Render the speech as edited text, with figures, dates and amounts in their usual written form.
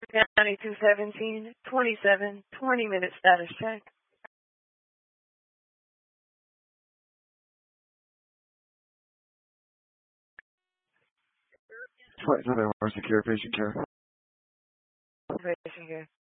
County 217, 27, 20-minute status check. Flight 7, more secure patient care. Patient care.